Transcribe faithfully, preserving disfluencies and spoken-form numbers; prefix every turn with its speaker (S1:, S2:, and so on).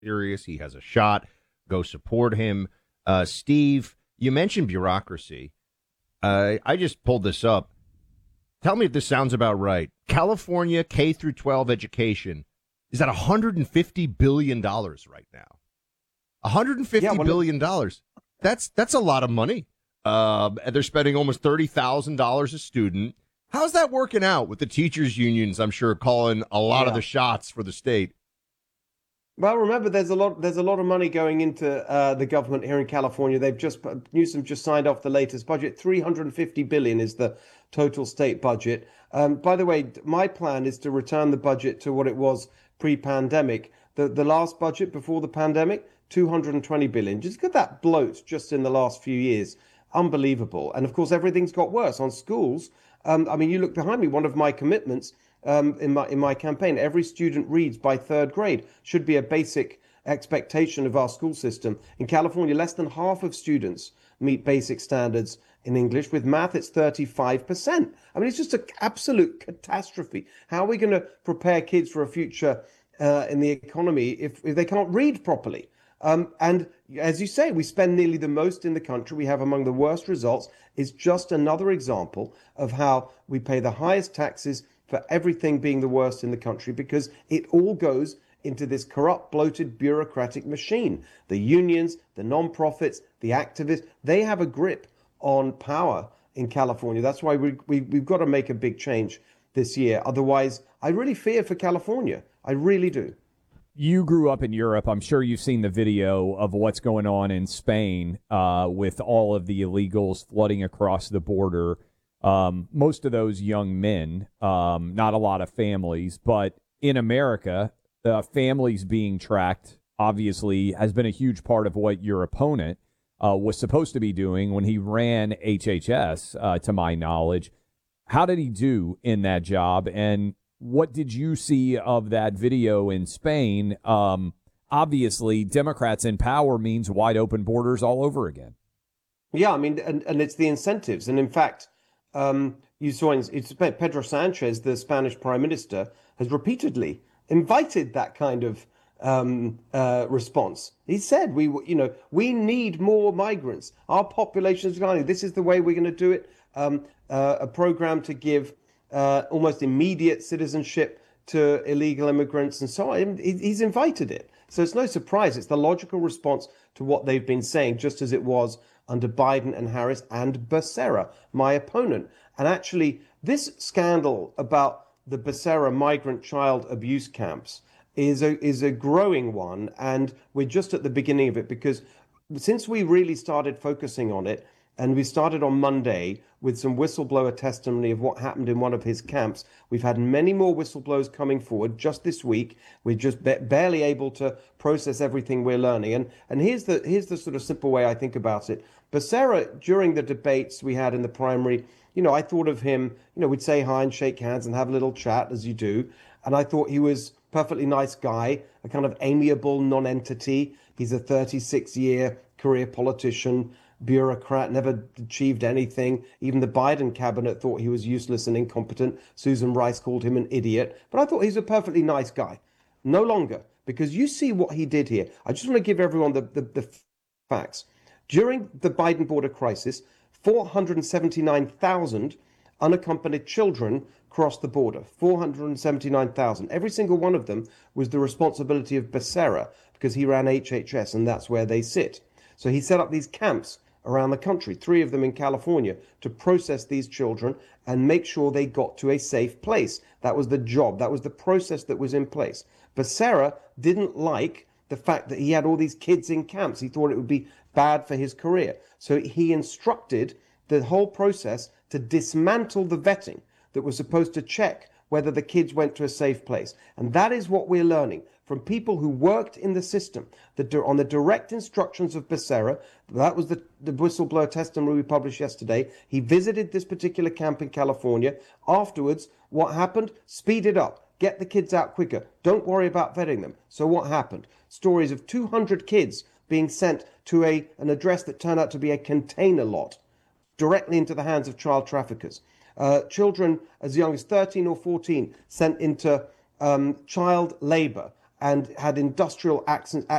S1: serious. He has a shot. Go support him. Uh, Steve, you mentioned bureaucracy. Uh, I just pulled this up. Tell me if this sounds about right. California K through twelve education is at one hundred fifty billion dollars right now. one hundred fifty
S2: yeah, well,
S1: billion dollars. That's that's a lot of money. Uh, and they're spending almost thirty thousand dollars a student. How's that working out with the teachers' unions, I'm sure, calling a lot
S2: yeah.
S1: of the shots for the state?
S2: Well, remember, there's a lot. There's a lot of money going into uh, the government here in California. They've just Newsom just signed off the latest budget. three hundred fifty billion is the total state budget. Um, by the way, my plan is to return the budget to what it was pre-pandemic. The the last budget before the pandemic, two hundred twenty billion. Just get that bloat just in the last few years. Unbelievable. And of course, everything's got worse on schools. Um, I mean, you look behind me. One of my commitments. Um, in my in my campaign, every student reads by third grade should be a basic expectation of our school system. In California, less than half of students meet basic standards in English. With math, it's thirty-five percent. I mean, it's just an absolute catastrophe. How are we going to prepare kids for a future uh, in the economy if, if they can't read properly? Um, and as you say, we spend nearly the most in the country. We have among the worst results. It's just another example of how we pay the highest taxes for everything being the worst in the country, because it all goes into this corrupt, bloated, bureaucratic machine. The unions, the non-profits, the activists, they have a grip on power in California. That's why we, we, we've got to make a big change this year. Otherwise, I really fear for California. I really do.
S3: You grew up in Europe. I'm sure you've seen the video of what's going on in Spain uh, with all of the illegals flooding across the border. Um, most of those young men, um, not a lot of families, but in America, uh, families being tracked obviously has been a huge part of what your opponent uh, was supposed to be doing when he ran H H S, uh, to my knowledge. How did he do in that job? And what did you see of that video in Spain? Um, obviously, Democrats in power means wide open borders all over again.
S2: Yeah, I mean, and, and it's the incentives. And in fact, Um, you saw in, it's Pedro Sanchez, the Spanish prime minister, has repeatedly invited that kind of um, uh, response. He said, "We, you know, we need more migrants. Our population is declining. This is the way we're going to do it. Um, uh, a program to give uh, almost immediate citizenship to illegal immigrants and so on." He's invited it, so it's no surprise. It's the logical response to what they've been saying, just as it was under Biden and Harris and Becerra, my opponent. And actually, this scandal about the Becerra migrant child abuse camps is a is a growing one, and we're just at the beginning of it, because since we really started focusing on it, and we started on Monday with some whistleblower testimony of what happened in one of his camps, we've had many more whistleblowers coming forward just this week. We're just ba- barely able to process everything we're learning. And and here's the here's the sort of simple way I think about it. Becerra, during the debates we had in the primary, you know, I thought of him, you know, we'd say hi and shake hands and have a little chat, as you do. And I thought he was a perfectly nice guy, a kind of amiable non-entity. He's a thirty-six-year career politician, bureaucrat, never achieved anything. Even the Biden cabinet thought he was useless and incompetent. Susan Rice called him an idiot. But I thought he's a perfectly nice guy. No longer, because you see what he did here. I just want to give everyone the, the, the facts. During the Biden border crisis, four hundred seventy-nine thousand unaccompanied children crossed the border. four hundred seventy-nine thousand. Every single one of them was the responsibility of Becerra, because he ran H H S, and that's where they sit. So he set up these camps around the country, three of them in California, to process these children and make sure they got to a safe place. That was the job. That was the process that was in place. Becerra didn't like the fact that he had all these kids in camps. He thought it would be bad for his career. So he instructed the whole process to dismantle the vetting that was supposed to check whether the kids went to a safe place. And that is what we're learning from people who worked in the system, that on the direct instructions of Becerra. That was the, the whistleblower testimony we published yesterday. He visited this particular camp in California. Afterwards, what happened? Speed it up. Get the kids out quicker. Don't worry about vetting them. So what happened? Stories of two hundred kids being sent to a an address that turned out to be a container lot, directly into the hands of child traffickers. Uh, children as young as thirteen or fourteen sent into um, child labor and had industrial accent,